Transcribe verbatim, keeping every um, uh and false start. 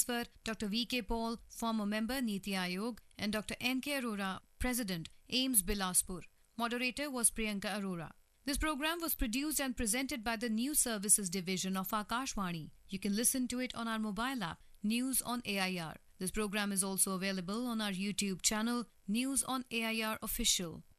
Participants were Doctor V K Paul, former member Niti Aayog, and Doctor N K Arora, President, AIIMS Bilaspur. Moderator was Priyanka Arora. This program was produced and presented by the News Services Division of Akashvani. You can listen to it on our mobile app, News on A I R. This program is also available on our YouTube channel, News on A I R Official.